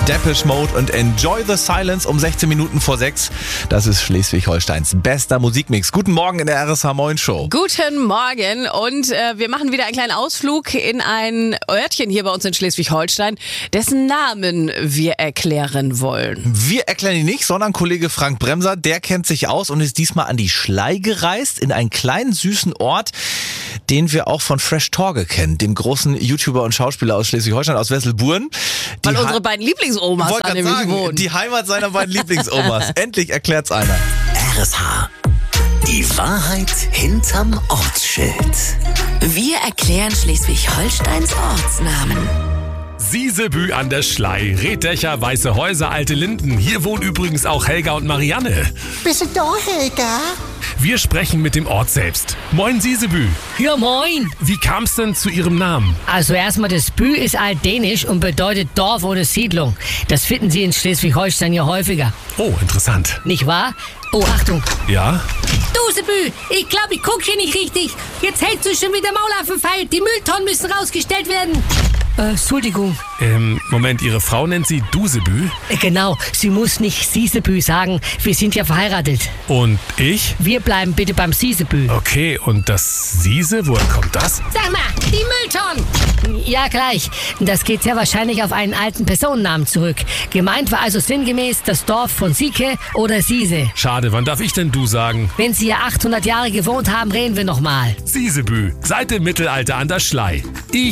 Depeche Mode und Enjoy the Silence um 16 Minuten vor 6. Das ist Schleswig-Holsteins bester Musikmix. Guten Morgen in der RSH Moin Show. Guten Morgen und wir machen wieder einen kleinen Ausflug in ein Örtchen hier bei uns in Schleswig-Holstein, dessen Namen wir erklären wollen. Wir erklären ihn nicht, sondern Kollege Frank Bremser, der kennt sich aus und ist diesmal an die Schlei gereist in einen kleinen süßen Ort, den wir auch von Fresh Torge kennen, dem großen YouTuber und Schauspieler aus Schleswig-Holstein, aus Wesselburen. Weil unsere beiden Lieblingsomas da nämlich wohnen. Die Heimat seiner beiden Lieblingsomas. Endlich erklärt's einer. RSH. Die Wahrheit hinterm Ortsschild. Wir erklären Schleswig-Holsteins Ortsnamen. Siesebü an der Schlei, Rehdächer, weiße Häuser, alte Linden. Hier wohnen übrigens auch Helga und Marianne. Bist du da, Helga? Wir sprechen mit dem Ort selbst. Moin Siesebü. Ja, moin. Wie kam's denn zu Ihrem Namen? Also erstmal, das Bü ist altdänisch und bedeutet Dorf oder Siedlung. Das finden Sie in Schleswig-Holstein ja häufiger. Oh, interessant. Nicht wahr? Oh, Achtung. Ja? Dusebü, ich glaube, ich guck hier nicht richtig. Jetzt hältst du schon wieder Maul auf den Pfeil. Die Mülltonnen müssen rausgestellt werden. Entschuldigung. Moment, Ihre Frau nennt Sie Dusebü? Genau, sie muss nicht Siesebü sagen. Wir sind ja verheiratet. Und ich? Wir bleiben bitte beim Siesebü. Okay, und das Siese, woher kommt das? Sag mal, die Mülltonnen! Ja, gleich. Das geht sehr wahrscheinlich auf einen alten Personennamen zurück. Gemeint war also sinngemäß das Dorf von Sieke oder Siese. Schade, wann darf ich denn du sagen? Wenn Sie hier 800 Jahre gewohnt haben, reden wir nochmal. Siesebü, seit dem Mittelalter an der Schlei. Ich